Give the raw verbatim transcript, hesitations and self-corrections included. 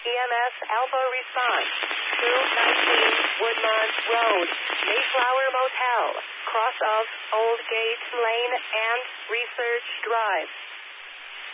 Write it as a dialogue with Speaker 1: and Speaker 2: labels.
Speaker 1: E M S Alpha response. two nineteen Woodmont Road, Mayflower Motel, cross of Old Gate Lane and Research Drive.